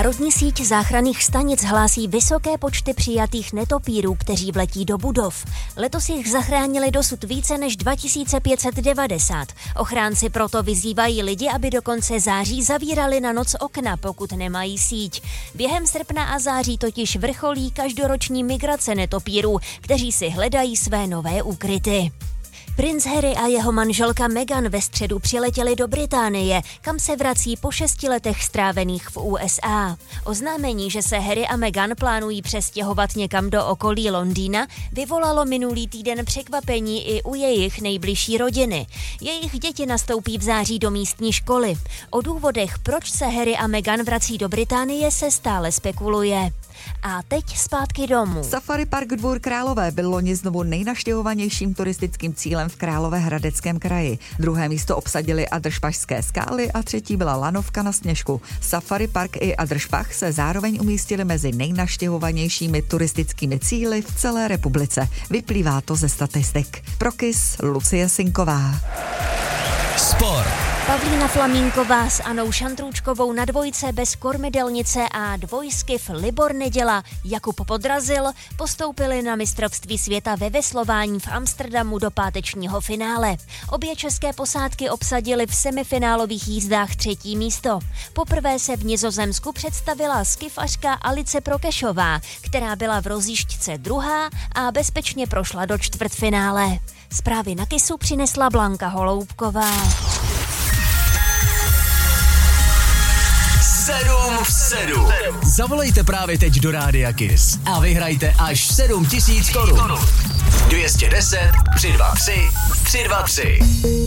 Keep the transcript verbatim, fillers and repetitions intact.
Národní síť záchranných stanic hlásí vysoké počty přijatých netopírů, kteří vletí do budov. Letos jich zachránili dosud více než dva tisíce pět set devadesát. Ochránci proto vyzývají lidi, aby do konce září zavírali na noc okna, pokud nemají síť. Během srpna a září totiž vrcholí každoroční migrace netopírů, kteří si hledají své nové úkryty. Princ Harry a jeho manželka Meghan ve středu přiletěli do Británie, kam se vrací po šesti letech strávených v U S A. Oznámení, že se Harry a Meghan plánují přestěhovat někam do okolí Londýna, vyvolalo minulý týden překvapení i u jejich nejbližší rodiny. Jejich děti nastoupí v září do místní školy. O důvodech, proč se Harry a Meghan vrací do Británie, se stále spekuluje. A teď zpátky domů. Safari Park Dvůr Králové byl loni znovu nejnavštěvovanějším turistickým cílem v Královéhradeckém kraji. Druhé místo obsadili Adršpašské skály a třetí byla lanovka na Sněžku. Safari Park i Adršpach se zároveň umístili mezi nejnavštěvovanějšími turistickými cíli v celé republice. Vyplývá to ze statistik. Pro Kiss Lucie Sinková. Sport. Pavlína Flamínková s Anou Šantrůčkovou na dvojce bez kormidelnice a dvojskyf Libor Neděla Jakub Podrazil postoupili na mistrovství světa ve veslování v Amsterdamu do pátečního finále. Obě české posádky obsadily v semifinálových jízdách třetí místo. Poprvé se v Nizozemsku představila skifařka Alice Prokešová, která byla v rozjížďce druhá a bezpečně prošla do čtvrtfinále. Zprávy na Kissu přinesla Blanka Holoubková. sedm v sedm. Zavolejte právě teď do Rádia Kiss a vyhrajte až sedm tisíc korun. dvě stě deset, tři sta dvacet tři, tři sta dvacet tři.